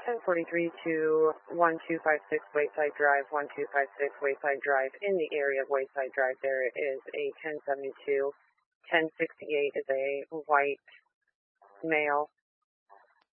1043 to 1256 Wayside Drive, 1256 Wayside Drive. In the area of Wayside Drive, there is a 1072. 1068 is a white male